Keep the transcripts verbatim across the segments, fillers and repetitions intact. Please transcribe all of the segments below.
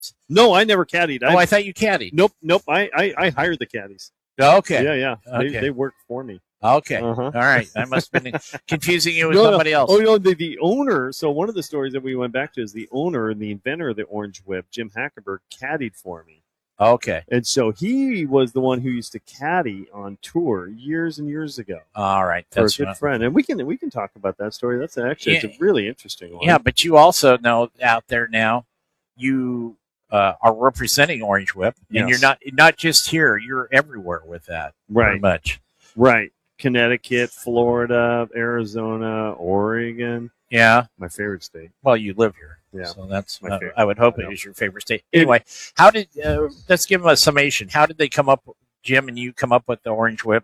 No, I never caddied. Oh, I, I thought you caddied. Nope, nope. I, I, I hired the caddies. Okay. Yeah, yeah. Okay. They, they worked for me. Okay. Uh-huh. All right. I must have been confusing you with no, somebody no. else. Oh, no, the, the owner. So one of the stories that we went back to is the owner and the inventor of the Orange Whip, Jim Hackenberg, caddied for me. Okay. And so he was the one who used to caddy on tour years and years ago. All right. That's for a good friend. And we can we can talk about that story. That's actually yeah. it's a really interesting one. Yeah, but you also know out there now, you uh, are representing Orange Whip, and yes. you're not not just here, you're everywhere with that. Right. Pretty much. Right. Connecticut, Florida, Arizona, Oregon. Yeah. My favorite state. Well, you live here. Yeah. So that's, my uh, favorite. I would hope I it is your favorite state. Anyway, it, how did, uh, let's give them a summation. How did they come up, Jim and you come up with the Orange Whip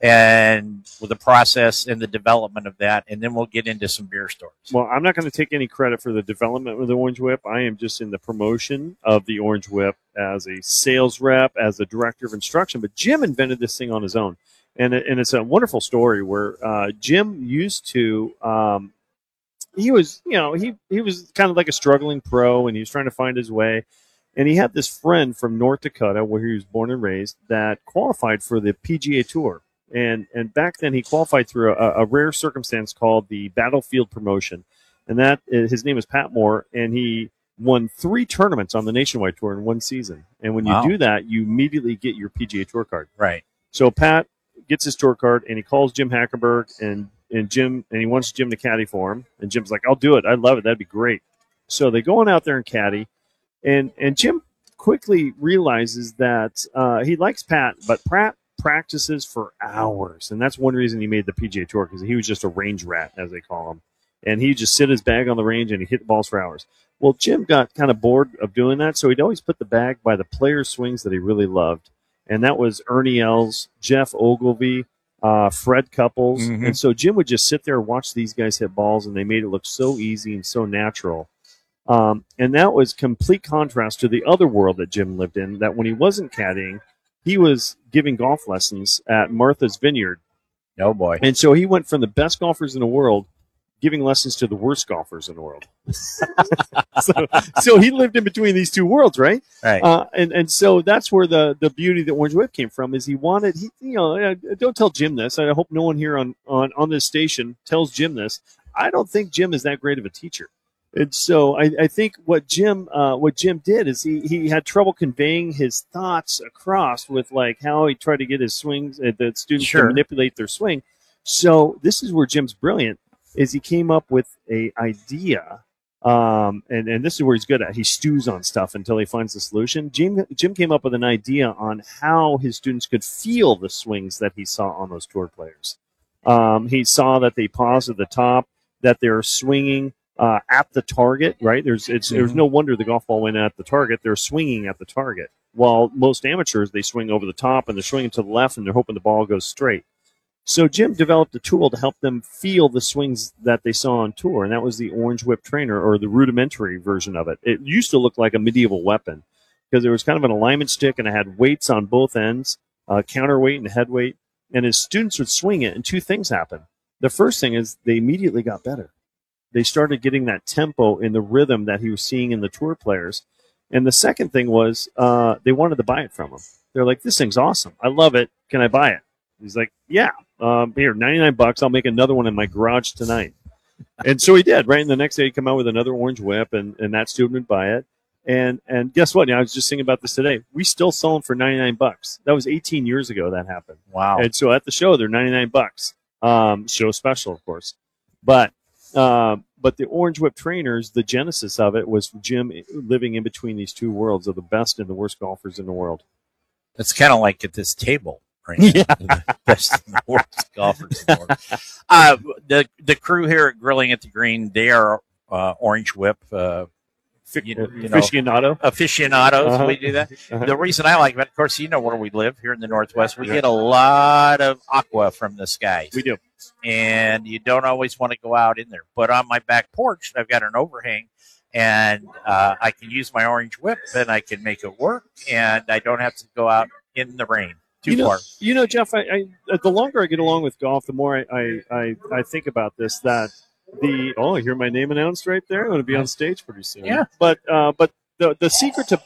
and with the process and the development of that? And then we'll get into some beer stories. Well, I'm not going to take any credit for the development of the Orange Whip. I am just in the promotion of the Orange Whip as a sales rep, as a director of instruction. But Jim invented this thing on his own. And, it, and it's a wonderful story where uh, Jim used to, um, he was, you know, he, he was kind of like a struggling pro, and he was trying to find his way. And he had this friend from North Dakota, where he was born and raised, that qualified for the P G A Tour. And and back then he qualified through a, a rare circumstance called the Battlefield Promotion. And that his name is Pat Moore, and he won three tournaments on the Nationwide Tour in one season. And when wow. you do that, you immediately get your P G A Tour card. Right. So Pat gets his tour card, and he calls Jim Hackenberg, and and Jim, and he wants Jim to caddy for him. And Jim's like, "I'll do it. I love it. That'd be great." So they go on out there and caddy, and and Jim quickly realizes that uh, he likes Pat, but Pat practices for hours, and that's one reason he made the P G A Tour, because he was just a range rat, as they call him, and he just sit his bag on the range and he hit the balls for hours. Well, Jim got kind of bored of doing that, so he'd always put the bag by the players' swings that he really loved, and that was Ernie Els, Jeff Ogilvy, uh, Fred Couples, mm-hmm. and so Jim would just sit there and watch these guys hit balls, and they made it look so easy and so natural. Um, and that was complete contrast to the other world that Jim lived in, that when he wasn't caddying, he was giving golf lessons at Martha's Vineyard. Oh, boy. And so he went from the best golfers in the world giving lessons to the worst golfers in the world. so, so he lived in between these two worlds, right? Right. Uh, and, and so that's where the, the beauty that Orange Whip came from, is he wanted, he, you know, don't tell Jim this. I hope no one here on, on, on this station tells Jim this. I don't think Jim is that great of a teacher. And so I, I think what Jim uh, what Jim did is he, he had trouble conveying his thoughts across with like how he tried to get his swings, uh, the students sure. to manipulate their swing. So this is where Jim's brilliant, is he came up with a idea, um, and, and this is where he's good at. He stews on stuff until he finds the solution. Jim, Jim came up with an idea on how his students could feel the swings that he saw on those tour players. Um, he saw that they pause at the top, that they're swinging Uh, at the target, right? There's it's mm-hmm. there's no wonder the golf ball went at the target. They're swinging at the target. While most amateurs, they swing over the top and they're swinging to the left and they're hoping the ball goes straight. So Jim developed a tool to help them feel the swings that they saw on tour, and that was the Orange Whip Trainer, or the rudimentary version of it. It used to look like a medieval weapon because there was kind of an alignment stick and it had weights on both ends, uh, counterweight and head weight, and his students would swing it, and two things happened. The first thing is they immediately got better. They started getting that tempo in the rhythm that he was seeing in the tour players. And the second thing was uh, they wanted to buy it from him. They're like, "This thing's awesome. I love it. Can I buy it?" He's like, "Yeah, um, here, ninety-nine bucks. I'll make another one in my garage tonight." And so he did, right? And the next day he'd come out with another Orange Whip, and, and that student would buy it. And and guess what? I was just thinking about this today. We still sell them for ninety-nine bucks. That was eighteen years ago that happened. Wow. And so at the show, they're ninety-nine bucks. Um, show special, of course. But Uh, but the Orange Whip Trainers, the genesis of it was Jim living in between these two worlds of the best and the worst golfers in the world. That's kind of like at this table right now. Yeah. The best and the worst golfers in the world. Uh, the, the crew here at Grilling at the Green, they are uh, Orange Whip uh, you, you know, aficionado. aficionados. Uh-huh. We do that. Uh-huh. The reason I like it, of course, you know where we live here in the Northwest. We yeah. get a lot of aqua from the skies. We do. And you don't always want to go out in there. But on my back porch, I've got an overhang, and uh, I can use my Orange Whip, and I can make it work, and I don't have to go out in the rain too you know, far. You know, Jeff, I, I, the longer I get along with golf, the more I, I, I, I think about this, that the – oh, I hear my name announced right there. I'm going to be on stage pretty soon. Yeah. But, uh, but the the secret to